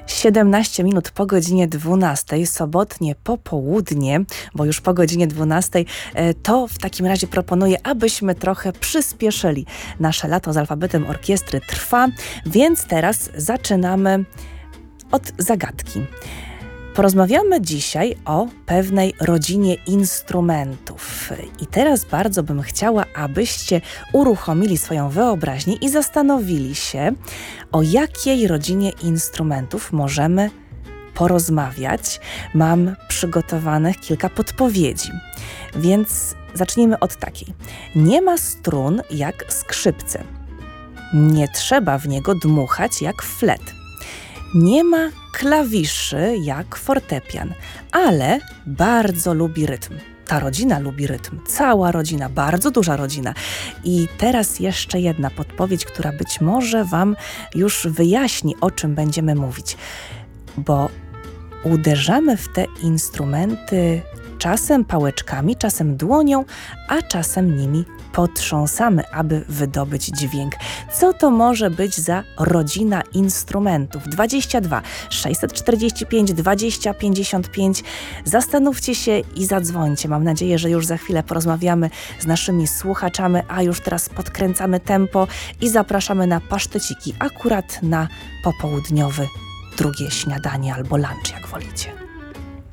17 minut po godzinie 12, sobotnie popołudnie, bo już po godzinie 12, to w takim razie proponuję, abyśmy trochę przyspieszyli. Nasze lato z alfabetem orkiestry trwa, więc teraz zaczynamy od zagadki. Porozmawiamy dzisiaj o pewnej rodzinie instrumentów. I teraz bardzo bym chciała, abyście uruchomili swoją wyobraźnię i zastanowili się, o jakiej rodzinie instrumentów możemy porozmawiać. Mam przygotowanych kilka podpowiedzi, więc zacznijmy od takiej. Nie ma strun jak skrzypce. Nie trzeba w niego dmuchać jak flet. Nie ma klawiszy jak fortepian, ale bardzo lubi rytm. Ta rodzina lubi rytm. Cała rodzina, bardzo duża rodzina. I teraz jeszcze jedna podpowiedź, która być może Wam już wyjaśni, o czym będziemy mówić. Bo uderzamy w te instrumenty czasem pałeczkami, czasem dłonią, a czasem nimi potrząsamy, aby wydobyć dźwięk. Co to może być za rodzina instrumentów? 22 645 20 55. Zastanówcie się i zadzwońcie. Mam nadzieję, że już za chwilę porozmawiamy z naszymi słuchaczami, a już teraz podkręcamy tempo i zapraszamy na paszteciki akurat na popołudniowy drugie śniadanie albo lunch, jak wolicie.